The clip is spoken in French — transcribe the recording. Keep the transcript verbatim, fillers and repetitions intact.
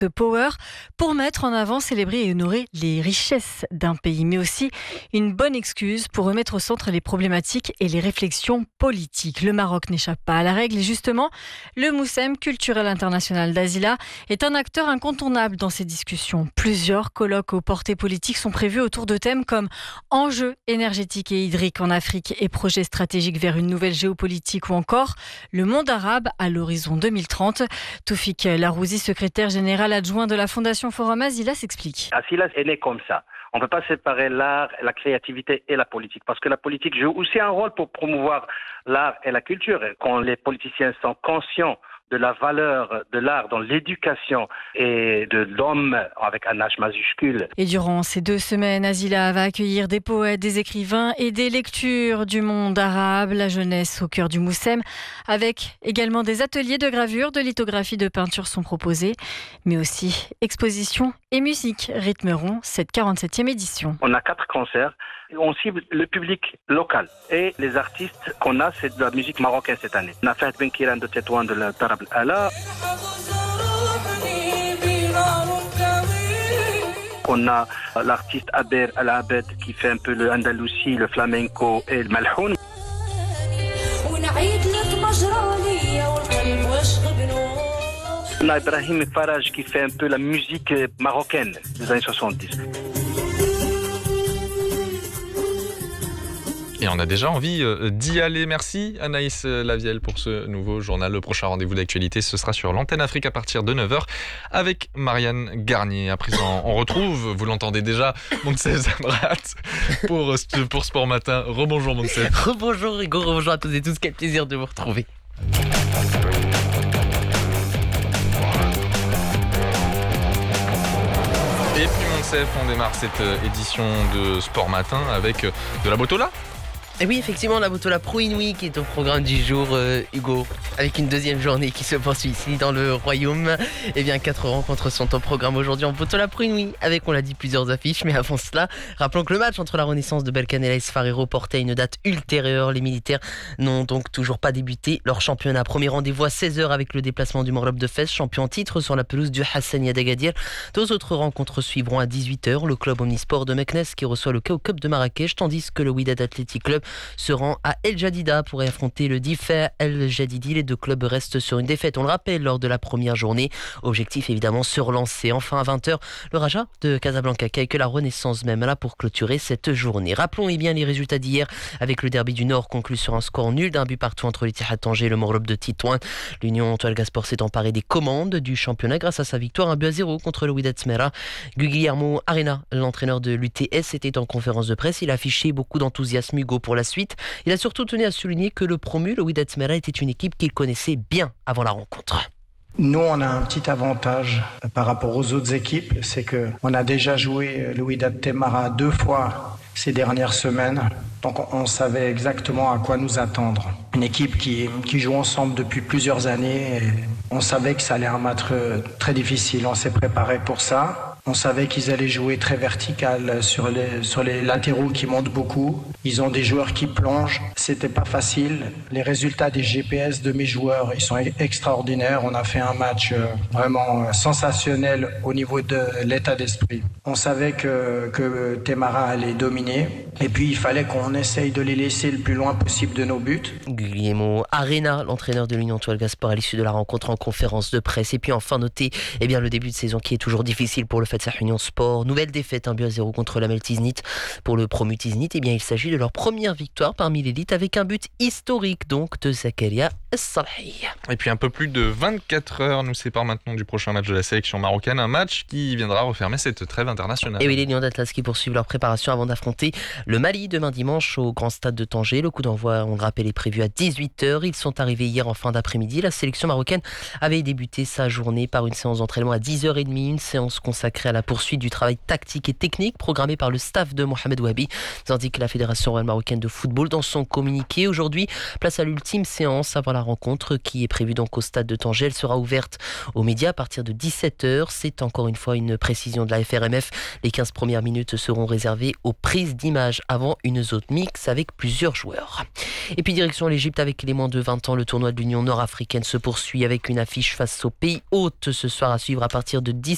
Power pour mettre en avant, célébrer et honorer les richesses d'un pays, mais aussi une bonne excuse pour remettre au centre les problématiques et les réflexions politiques. Le Maroc n'échappe pas à la règle et justement, le Moussem culturel international d'Azila est un acteur incontournable dans ces discussions. Plusieurs colloques aux portées politiques sont prévus autour de thèmes comme enjeux énergétiques et hydriques en Afrique et projets stratégiques vers une nouvelle géopolitique ou encore le monde arabe à l'horizon deux mille trente. Toufik Larouzi, secrétaire général adjoint de la Fondation Forum Azila, s'explique. Azila est né comme ça. On ne peut pas séparer l'art, la créativité et la politique, parce que la politique joue aussi un rôle pour promouvoir l'art et la culture. Quand les politiciens sont conscients de la valeur de l'art dans l'éducation et de l'homme avec un H majuscule. Et durant ces deux semaines, Azila va accueillir des poètes, des écrivains et des lectures du monde arabe, la jeunesse au cœur du Moussem, avec également des ateliers de gravure, de lithographie, de peinture sont proposés, mais aussi expositions et musique rythmeront cette quarante-septième édition. On a quatre concerts. On cible le public local et les artistes qu'on a, c'est de la musique marocaine cette année. On a fait Ben Kiran de Tétouan de la Tarab Ala. On a l'artiste Aber Al-Abed qui fait un peu le Andalousie, le flamenco et le malhoun. On a Ibrahim Faraj qui fait un peu la musique marocaine des années soixante-dix. Et on a déjà envie d'y aller. Merci Anaïs Lavielle pour ce nouveau journal. Le prochain rendez-vous d'actualité, ce sera sur l'antenne Afrique à partir de neuf heures avec Marianne Garnier. À présent, on retrouve, vous l'entendez déjà, Moncef Zamrat pour, pour Sport Matin. Rebonjour Moncef. Rebonjour Hugo, rebonjour à tous et tous. Quel plaisir de vous retrouver. Et puis Moncef, on démarre cette édition de Sport Matin avec de la botola. Et oui, effectivement, la Botola Pro Inouï qui est au programme du jour, euh, Hugo, avec une deuxième journée qui se poursuit ici dans le Royaume. Eh bien, quatre rencontres sont au programme aujourd'hui en Botola Pro Inouï, avec, on l'a dit, plusieurs affiches. Mais avant cela, rappelons que le match entre la Renaissance de Berkane et l'A S Farero portait à une date ultérieure. Les militaires n'ont donc toujours pas débuté leur championnat. Premier rendez-vous à seize heures avec le déplacement du Morlob de Fès, champion en titre sur la pelouse du Hassania d'Agadir. Deux autres rencontres suivront à dix-huit heures. Le club Omnisport de Meknes qui reçoit le K O Cup de Marrakech, tandis que le Wydad Athletic Club se rend à El Jadida pour affronter le D I F El Jadidi. Les deux clubs restent sur une défaite, on le rappelle, lors de la première journée. Objectif évidemment se relancer. Enfin à vingt heures, le Raja de Casablanca qui accueille la Renaissance même là pour clôturer cette journée. Rappelons eh bien les résultats d'hier avec le derby du Nord conclu sur un score nul d'un but partout entre l'Ittihad Tanger et le Morlob de Tétouan. L'Union Touareg Sport s'est emparée des commandes du championnat grâce à sa victoire un but à zéro contre le Wydad Smera. Guillermo Arena, l'entraîneur de l'U T S, était en conférence de presse. Il a affiché beaucoup d'enthousiasme Hugo pour la suite. Il a surtout tenu à souligner que le promu, le Wydad Smera, était une équipe qu'il connaissait bien avant la rencontre. Nous, on a un petit avantage par rapport aux autres équipes, c'est qu'on a déjà joué le Wydad Temara deux fois ces dernières semaines. Donc on savait exactement à quoi nous attendre. Une équipe qui, qui joue ensemble depuis plusieurs années. Et on savait que ça allait être un match très difficile. On s'est préparé pour ça. On savait qu'ils allaient jouer très vertical sur les, sur les latéraux qui montent beaucoup. Ils ont des joueurs qui plongent. C'était pas facile. Les résultats des G P S de mes joueurs, ils sont extraordinaires. On a fait un match vraiment sensationnel au niveau de l'état d'esprit. On savait que, que Temara allait dominer. Et puis il fallait qu'on essaye de les laisser le plus loin possible de nos buts. Guillermo Arena, l'entraîneur de l'Union Touareg Sport à l'issue de la rencontre en conférence de presse. Et puis enfin noter eh bien, le début de saison qui est toujours difficile pour le Fatah Union Sport. Nouvelle défaite, un but à zéro contre la Mel Tiznit. Pour le promu Tiznit, eh bien, il s'agit de leur première victoire parmi l'élite avec un but historique donc de Zakaria Es-Salhi. Et puis un peu plus de vingt-quatre heures nous séparent maintenant du prochain match de la sélection marocaine. Un match qui viendra refermer cette trêve internationale. Et oui, les Lions d'Atlas qui poursuivent leur préparation avant d'affronter le Mali demain dimanche au Grand Stade de Tanger. Le coup d'envoi, on le rappelle, est prévu à dix-huit heures. Ils sont arrivés hier en fin d'après-midi. La sélection marocaine avait débuté sa journée par une séance d'entraînement à dix heures trente, une séance consacrée à la poursuite du travail tactique et technique programmé par le staff de Mohamed Wahabi, tandis que la Fédération royale marocaine de football dans son communiqué. Aujourd'hui, place à l'ultime séance avant la rencontre qui est prévue donc au stade de Tanger. Elle sera ouverte aux médias à partir de dix-sept heures. C'est encore une fois une précision de la F R M F. Les quinze premières minutes seront réservées aux prises d'images avant une zone mixte avec plusieurs joueurs. Et puis direction l'Égypte avec les moins de vingt ans. Le tournoi de l'Union nord-africaine se poursuit avec une affiche face au pays hôte ce soir à suivre à partir de dix-sept heures.